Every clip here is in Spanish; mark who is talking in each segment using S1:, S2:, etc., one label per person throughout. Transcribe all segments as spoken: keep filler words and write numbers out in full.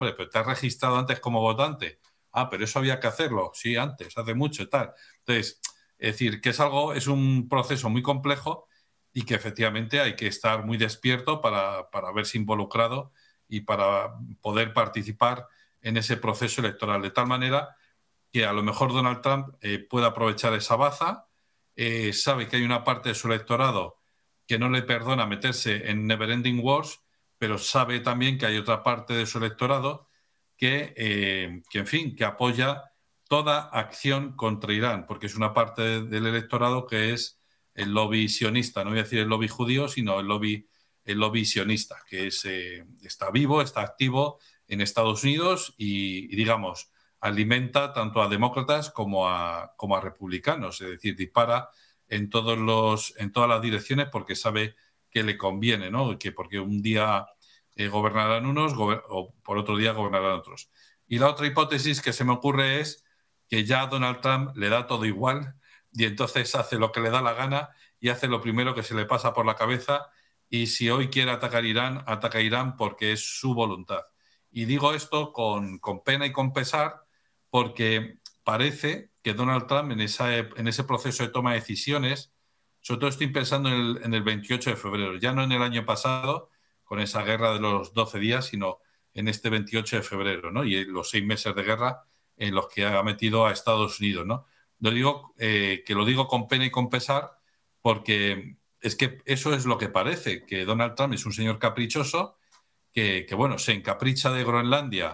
S1: Hombre, pero te has registrado antes como votante. Ah, pero eso había que hacerlo. Sí, antes, hace mucho y tal. Entonces, es decir, que es algo, es un proceso muy complejo y que efectivamente hay que estar muy despierto para, para verse involucrado y para poder participar en ese proceso electoral. De tal manera que a lo mejor Donald Trump eh, puede aprovechar esa baza, eh, sabe que hay una parte de su electorado que no le perdona meterse en Neverending Wars, pero sabe también que hay otra parte de su electorado que, eh, que en fin, que apoya toda acción contra Irán, porque es una parte de, del electorado que es el lobby sionista, no voy a decir el lobby judío, sino el lobby, el lobby sionista, que es, eh, está vivo, está activo en Estados Unidos y, y, digamos, alimenta tanto a demócratas como a, como a republicanos, es decir, dispara en, todos los, en todas las direcciones porque sabe que le conviene, ¿no? Que porque un día eh, gobernarán unos gober o por otro día gobernarán otros. Y la otra hipótesis que se me ocurre es que ya a Donald Trump le da todo igual y entonces hace lo que le da la gana y hace lo primero que se le pasa por la cabeza y si hoy quiere atacar Irán, ataca a Irán porque es su voluntad. Y digo esto con, con pena y con pesar porque parece que Donald Trump en, esa, en ese proceso de toma de decisiones, sobre todo estoy pensando en el, en el veintiocho de febrero, ya no en el año pasado, con esa guerra de los doce días, sino en este veintiocho de febrero, ¿no? Y los seis meses de guerra en los que ha metido a Estados Unidos, ¿no? Lo digo, eh, que lo digo con pena y con pesar porque es que eso es lo que parece, que Donald Trump es un señor caprichoso que, que bueno, se encapricha de Groenlandia.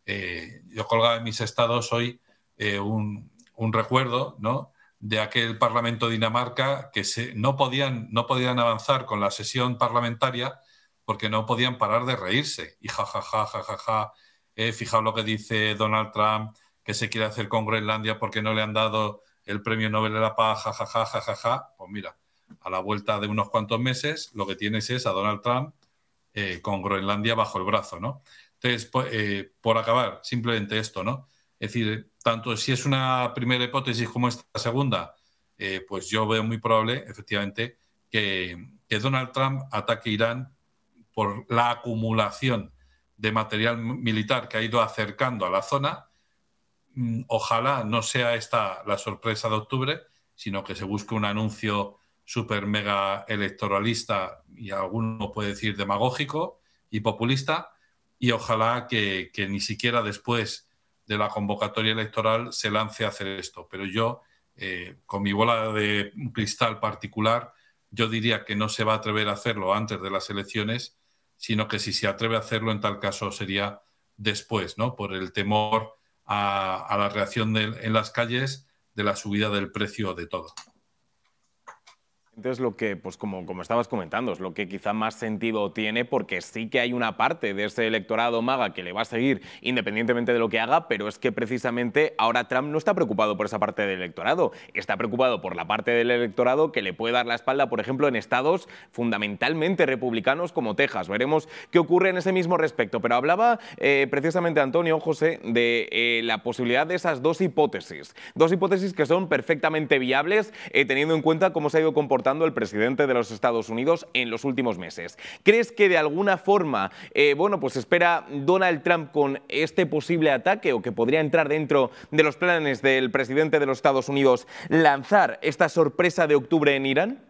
S1: Eh, yo colgaba en mis estados hoy eh, un, un recuerdo, ¿no?, de aquel Parlamento de Dinamarca que se, no, podían, no podían avanzar con la sesión parlamentaria porque no podían parar de reírse. Y jajaja, jajaja, ja, ja, ja, eh, fijaos lo que dice Donald Trump, que se quiere hacer con Groenlandia porque no le han dado el premio Nobel de la Paz, jajaja, jajaja. Ja, ja, ja. Pues mira, a la vuelta de unos cuantos meses lo que tienes es a Donald Trump eh, con Groenlandia bajo el brazo, ¿no? Entonces, pues, eh, por acabar, simplemente esto, ¿no? Es decir, tanto si es una primera hipótesis como esta segunda, eh, pues yo veo muy probable, efectivamente, que, que Donald Trump ataque Irán por la acumulación de material militar que ha ido acercando a la zona. Ojalá no sea esta la sorpresa de octubre, sino que se busque un anuncio súper mega electoralista y alguno puede decir demagógico y populista, y ojalá que, que ni siquiera después de la convocatoria electoral se lance a hacer esto. Pero yo, eh, con mi bola de cristal particular, yo diría que no se va a atrever a hacerlo antes de las elecciones, sino que si se atreve a hacerlo, en tal caso sería después, ¿no? Por el temor a, a la reacción de, en las calles de la subida del precio de todo.
S2: Es lo que, pues como, como estabas comentando, es lo que quizá más sentido tiene, porque sí que hay una parte de ese electorado MAGA que le va a seguir independientemente de lo que haga, pero es que precisamente ahora Trump no está preocupado por esa parte del electorado, está preocupado por la parte del electorado que le puede dar la espalda, por ejemplo, en estados fundamentalmente republicanos como Texas. Veremos qué ocurre en ese mismo respecto, pero hablaba eh, precisamente Antonio, José, de eh, la posibilidad de esas dos hipótesis, dos hipótesis que son perfectamente viables, eh, teniendo en cuenta cómo se ha ido comportando el presidente de los Estados Unidos en los últimos meses. ¿Crees que de alguna forma, eh, bueno, pues espera Donald Trump con este posible ataque o que podría entrar dentro de los planes del presidente de los Estados Unidos lanzar esta sorpresa de octubre en Irán?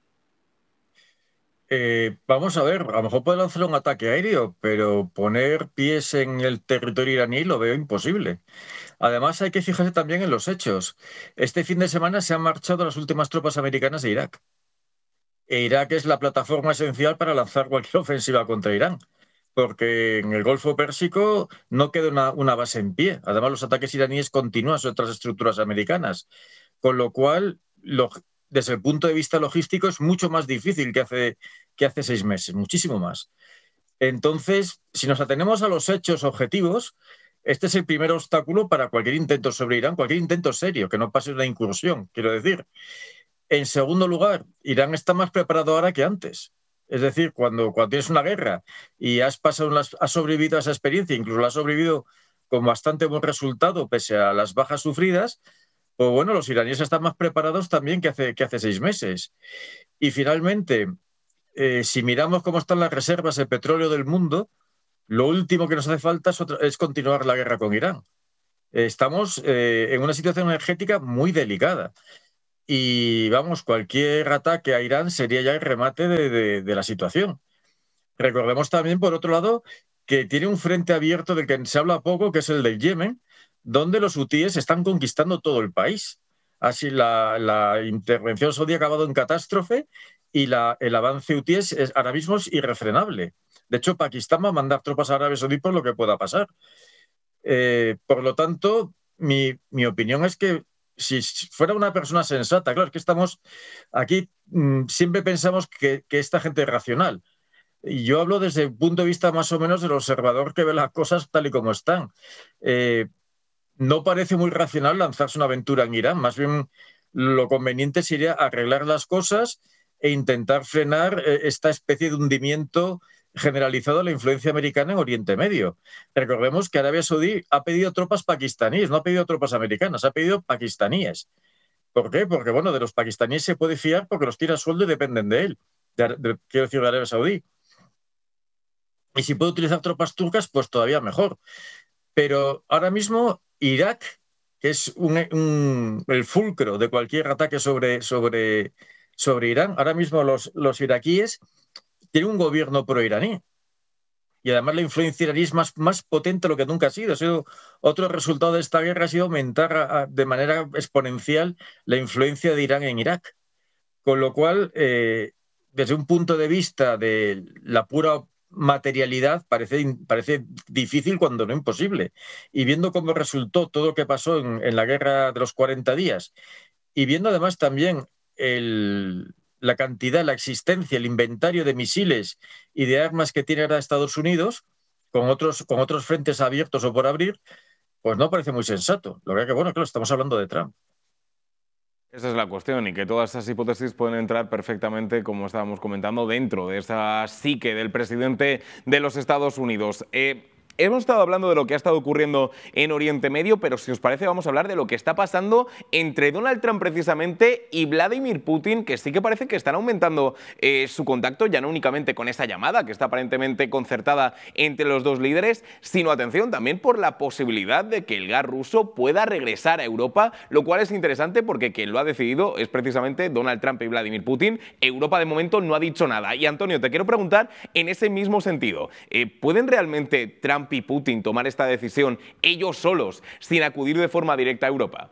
S3: Eh, vamos a ver, a lo mejor puede lanzar un ataque aéreo, pero poner pies en el territorio iraní lo veo imposible. Además, hay que fijarse también en los hechos. Este fin de semana se han marchado las últimas tropas americanas de Irak. E Irak es la plataforma esencial para lanzar cualquier ofensiva contra Irán, porque en el Golfo Pérsico no queda una, una base en pie. Además, los ataques iraníes continúan sobre otras estructuras americanas, con lo cual, lo, desde el punto de vista logístico, es mucho más difícil que hace, que hace seis meses, muchísimo más. Entonces, si nos atenemos a los hechos objetivos, este es el primer obstáculo para cualquier intento sobre Irán, cualquier intento serio, que no pase una incursión, quiero decir. En segundo lugar, Irán está más preparado ahora que antes. Es decir, cuando, cuando tienes una guerra y has, pasado unas, has sobrevivido a esa experiencia, incluso la has sobrevivido con bastante buen resultado pese a las bajas sufridas, pues bueno, los iraníes están más preparados también que hace, que hace seis meses. Y finalmente, eh, si miramos cómo están las reservas de petróleo del mundo, Lo último que nos hace falta es, otra, es continuar la guerra con Irán. Estamos eh, en una situación energética muy delicada. Y vamos, cualquier ataque a Irán sería ya el remate de, de, de la situación. Recordemos también, por otro lado, que tiene un frente abierto del que se habla poco, que es el del Yemen, donde los hutíes están conquistando todo el país. Así la, la intervención saudí ha acabado en catástrofe y la, el avance hutí es, es, ahora mismo es irrefrenable. De hecho, Pakistán va a mandar tropas a Arabia Saudí por lo que pueda pasar. Eh, por lo tanto, mi, mi opinión es que si fuera una persona sensata, claro, es que estamos aquí, mmm, siempre pensamos que, que esta gente es racional. Y yo hablo desde el punto de vista más o menos del observador que ve las cosas tal y como están. Eh, no parece muy racional lanzarse una aventura en Irán, más bien lo conveniente sería arreglar las cosas e intentar frenar eh, esta especie de hundimiento generalizado de la influencia americana en Oriente Medio. Recordemos que Arabia Saudí ha pedido tropas pakistaníes, no ha pedido tropas americanas, ha pedido pakistaníes. ¿Por qué? Porque, bueno, de los pakistaníes se puede fiar porque los tira a sueldo y dependen de él. De, de, quiero decir, de Arabia Saudí. Y si puede utilizar tropas turcas, pues todavía mejor. Pero ahora mismo Irak, que es un, un, el fulcro de cualquier ataque sobre, sobre, sobre Irán, ahora mismo los, los iraquíes tienen un gobierno pro-iraní. Y además la influencia iraní es más, más potente de lo que nunca ha sido. Ha sido. Otro resultado de esta guerra ha sido aumentar a, a, de manera exponencial la influencia de Irán en Irak. Con lo cual, eh, desde un punto de vista de la pura materialidad, parece, parece difícil cuando no imposible. Y viendo cómo resultó todo lo que pasó en, en la guerra de los cuarenta días, y viendo además también el, la cantidad, la existencia, el inventario de misiles y de armas que tiene ahora Estados Unidos, con otros, con otros frentes abiertos o por abrir, pues no parece muy sensato. Lo que, bueno, claro, estamos hablando de Trump.
S2: Esa es la cuestión, y que todas esas hipótesis pueden entrar perfectamente, como estábamos comentando, dentro de esa psique del presidente de los Estados Unidos. Eh, Hemos estado hablando de lo que ha estado ocurriendo en Oriente Medio, pero si os parece vamos a hablar de lo que está pasando entre Donald Trump precisamente y Vladimir Putin, que sí que parece que están aumentando eh, su contacto, ya no únicamente con esa llamada que está aparentemente concertada entre los dos líderes, sino, atención, también por la posibilidad de que el gas ruso pueda regresar a Europa, lo cual es interesante porque quien lo ha decidido es precisamente Donald Trump y Vladimir Putin. Europa de momento no ha dicho nada. Y Antonio, te quiero preguntar en ese mismo sentido, eh, ¿pueden realmente Trump y Putin tomar esta decisión ellos solos, sin acudir de forma directa a Europa?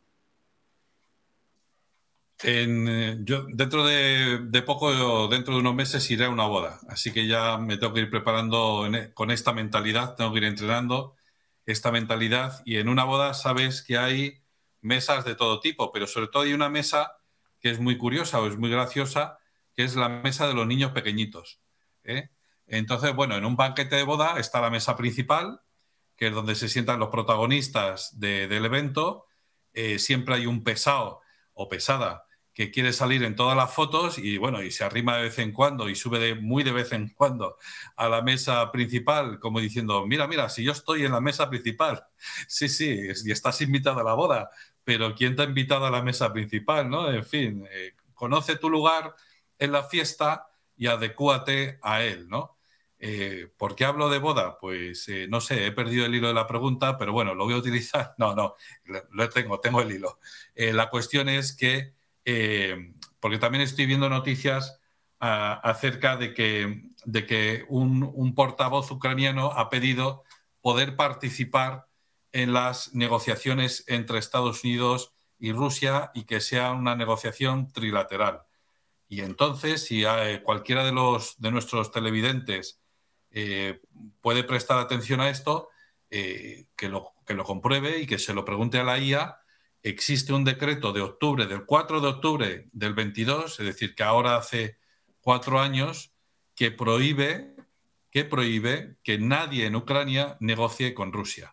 S1: En, eh, yo dentro de, de poco, dentro de unos meses, iré a una boda. Así que ya me tengo que ir preparando en, con esta mentalidad, tengo que ir entrenando esta mentalidad. Y en una boda sabes que hay mesas de todo tipo, pero sobre todo hay una mesa que es muy curiosa o es muy graciosa, que es la mesa de los niños pequeñitos, ¿eh? Entonces, bueno, en un banquete de boda está la mesa principal, que es donde se sientan los protagonistas de, del evento. Eh, siempre hay un pesado o pesada que quiere salir en todas las fotos y, bueno, y se arrima de vez en cuando y sube de, muy de vez en cuando a la mesa principal, como diciendo, mira, mira, si yo estoy en la mesa principal. Sí, sí, y estás invitado a la boda, pero ¿quién te ha invitado a la mesa principal, no? En fin, eh, conoce tu lugar en la fiesta y adecúate a él, ¿no? Eh, ¿Por qué hablo de boda? Pues eh, no sé, he perdido el hilo de la pregunta, pero bueno, lo voy a utilizar. No, no, lo tengo, tengo el hilo. Eh, la cuestión es que, eh, porque también estoy viendo noticias a, acerca de que, de que un, un portavoz ucraniano ha pedido poder participar en las negociaciones entre Estados Unidos y Rusia y que sea una negociación trilateral. Y entonces, si hay, cualquiera de, los, de nuestros televidentes Eh, puede prestar atención a esto, eh, que, lo, que lo compruebe y que se lo pregunte a la I A. Existe un decreto de octubre, del cuatro de octubre del veintidós, es decir, que ahora hace cuatro años, que prohíbe, que prohíbe que nadie en Ucrania negocie con Rusia.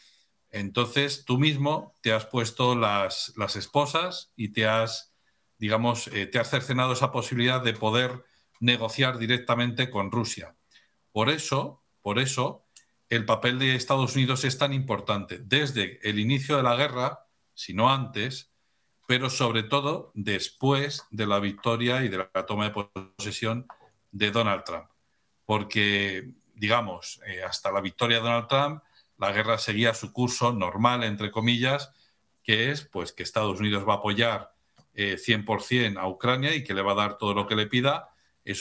S1: Entonces, tú mismo te has puesto las, las esposas y te has, digamos, eh, te has cercenado esa posibilidad de poder negociar directamente con Rusia. Por eso, por eso, el papel de Estados Unidos es tan importante desde el inicio de la guerra, si no antes, pero sobre todo después de la victoria y de la toma de posesión de Donald Trump. Porque digamos, eh, hasta la victoria de Donald Trump, la guerra seguía su curso normal, entre comillas, que es pues, que Estados Unidos va a apoyar eh, cien por cien a Ucrania y que le va a dar todo lo que le pida,